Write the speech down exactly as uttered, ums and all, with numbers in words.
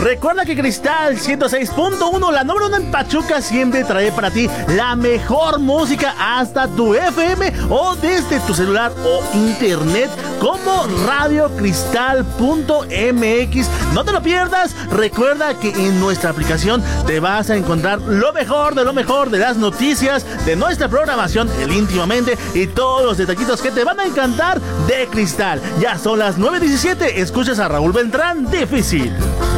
Recuerda que Cristal ciento seis punto uno, la número uno en Pachuca, siempre trae para ti la mejor música hasta tu F M o desde tu celular o internet como radio cristal punto m x. No te lo pierdas. Recuerda que en nuestra aplicación te vas a encontrar lo mejor de lo mejor de las noticias de nuestra programación, el íntimamente y todos los detallitos que te van a encantar de Cristal. Ya son las nueve diecisiete. Escuchas a Raúl Beltrán, Difícil.